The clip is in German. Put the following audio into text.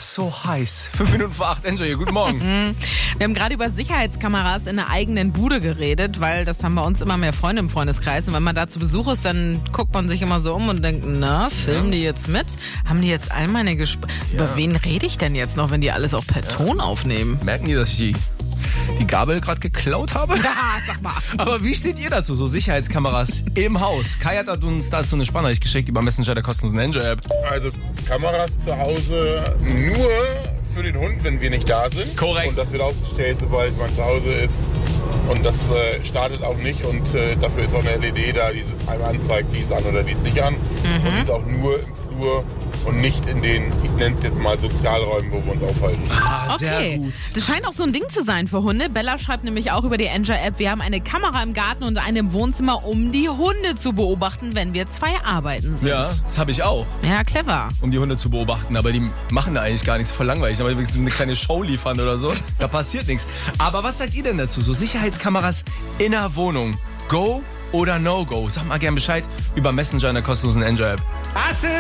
ist so heiß. 5 Minuten vor 8, Enjoy, guten Morgen. Wir haben gerade über Sicherheitskameras in der eigenen Bude geredet, weil das haben bei uns immer mehr Freunde im Freundeskreis. Und wenn man da zu Besuch ist, dann guckt man sich immer so um und denkt, na, filmen die jetzt mit? Haben die jetzt all meine Über wen rede ich denn jetzt noch, wenn die alles auch per Ton aufnehmen? Merken die, dass ich die Gabel gerade geklaut habe? Ja, sag mal. Aber wie steht ihr dazu, so Sicherheitskameras im Haus? Kai hat uns dazu eine Sprachnachricht geschickt über Messenger der kostenlosen Enjoy-App. Also Kameras zu Hause nur für den Hund, wenn wir nicht da sind. Korrekt. Und das wird aufgestellt, sobald man zu Hause ist. Und das startet auch nicht. Und dafür ist auch eine LED da, die einmal anzeigt, die ist an oder die ist nicht an. Und die ist auch nur im Flur und nicht in den, ich nenne es jetzt mal Sozialräumen, wo wir uns aufhalten. Ah, sehr Okay, gut. das scheint auch so ein Ding zu sein für Hunde. Bella schreibt nämlich auch über die Enjoy-App, wir haben eine Kamera im Garten und eine im Wohnzimmer, um die Hunde zu beobachten, wenn wir zwei arbeiten sind. Ja, das habe ich auch, Ja, clever. um die Hunde zu beobachten. Aber die machen da eigentlich gar nichts, voll langweilig. Aber wenigstens eine kleine Show liefern oder so, da passiert nichts. Aber was sagt ihr denn dazu? So Sicherheitskameras in der Wohnung. Go oder No-Go? Sag mal gern Bescheid über Messenger in der kostenlosen Enjoy-App.